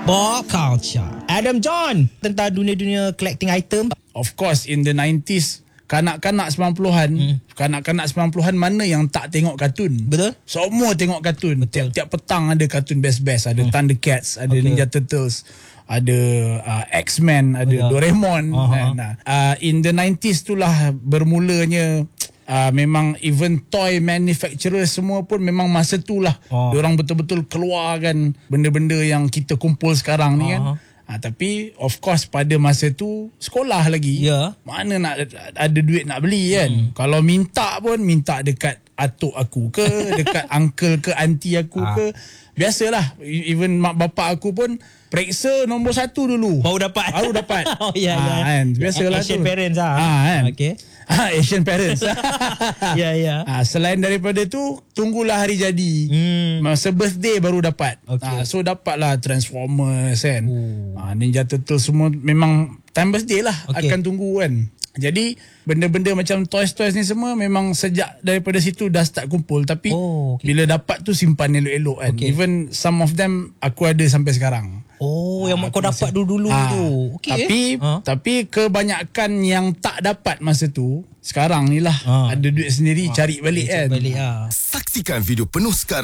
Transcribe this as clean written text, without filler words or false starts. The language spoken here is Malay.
Pop culture. Adam John, tentang dunia-dunia collecting item. Of course, in the 90s, kanak-kanak 90-an, kanak-kanak 90-an mana yang tak tengok kartun? Betul. Semua tengok kartun. Tiap-tiap petang ada kartun best-best. Ada Thundercats, ada Ninja Turtles, ada X-Men, ada Doraemon. In the 90s itulah bermulanya memang even toy manufacturer semua pun memang masa tu lah diorang betul-betul keluarkan benda-benda yang kita kumpul sekarang ni kan. Tapi of course pada masa tu sekolah lagi, mana nak ada duit nak beli kan. Kalau minta pun minta dekat atuk aku ke, dekat uncle ke aunty aku ke. Biasalah, even mak bapak aku pun periksa nombor 1 dulu. Baru dapat. Oh ya. Kan? Biasalah Asian tu. parents kan? Okay. Asian parents. Ya. Selain daripada tu, tunggulah hari jadi. Masa birthday baru dapat. So dapatlah Transformers kan. Ninja Turtle semua memang time birthday lah akan tunggu kan. Jadi benda-benda macam toys-toys ni semua memang sejak daripada situ dah start kumpul. Tapi bila dapat tu simpan elok-elok kan. Even some of them aku ada sampai sekarang. Yang kau dapat dulu-dulu tu. Tapi kebanyakan yang tak dapat masa tu, sekarang ni lah ada duit sendiri cari balik kan. Saksikan video penuh sekarang